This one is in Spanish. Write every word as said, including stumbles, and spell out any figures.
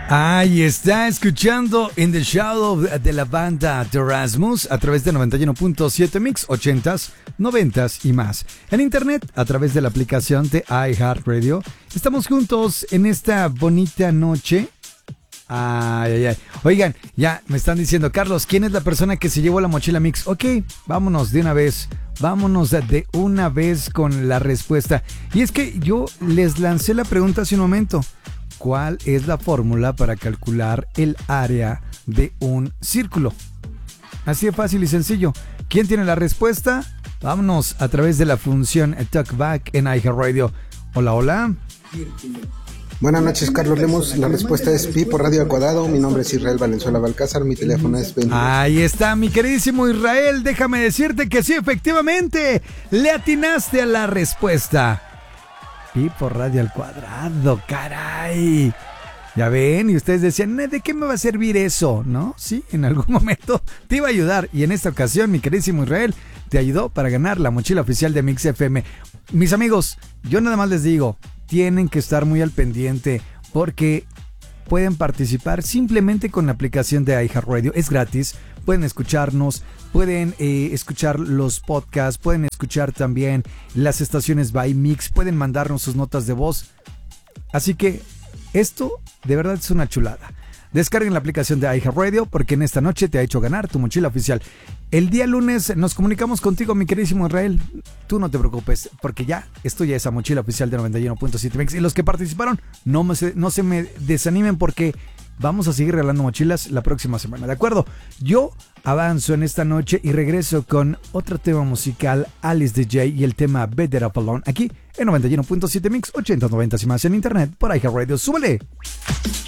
Ahí está escuchando In the Shadow de la banda The Rasmus a través de noventa y uno punto siete Mix, ochentas, noventas y más. En internet, a través de la aplicación de iHeartRadio. Estamos juntos en esta bonita noche. Ay, ay, ay. Oigan, ya me están diciendo, Carlos, ¿quién es la persona que se llevó la mochila Mix? Ok, vámonos de una vez. Vámonos de una vez con la respuesta. Y es que yo les lancé la pregunta hace un momento. ¿Cuál es la fórmula para calcular el área de un círculo? Así de fácil y sencillo. ¿Quién tiene la respuesta? Vámonos a través de la función Talkback en iHeartRadio. Hola, hola. Buenas noches, Carlos Lemus. La respuesta es pi por radio al cuadrado. Mi nombre es Israel Valenzuela Balcázar. Mi teléfono es veinte. Ahí está, mi queridísimo Israel. Déjame decirte que sí, efectivamente, le atinaste a la respuesta. Pi por radio al cuadrado, caray. Ya ven, y ustedes decían, ¿de qué me va a servir eso? ¿No? Sí, en algún momento te iba a ayudar. Y en esta ocasión, mi queridísimo Israel, te ayudó para ganar la mochila oficial de Mix F M. Mis amigos, yo nada más les digo, tienen que estar muy al pendiente porque pueden participar simplemente con la aplicación de iHeartRadio. Es gratis, pueden escucharnos, pueden eh, escuchar los podcasts, pueden escuchar también las estaciones by Mix, pueden mandarnos sus notas de voz. Así que esto de verdad es una chulada. Descarguen la aplicación de iHeartRadio porque en esta noche te ha hecho ganar tu mochila oficial. El día lunes nos comunicamos contigo, mi queridísimo Israel. Tú no te preocupes porque ya esto ya es esa mochila oficial de noventa y uno punto siete Mix. Y los que participaron, no, me, no se me desanimen porque vamos a seguir regalando mochilas la próxima semana, ¿de acuerdo? Yo avanzo en esta noche y regreso con otro tema musical, Alice D J y el tema Better Up Alone, aquí en noventa y uno punto siete Mix, ochenta, noventa y más en internet por iHeartRadio. ¡Súbele!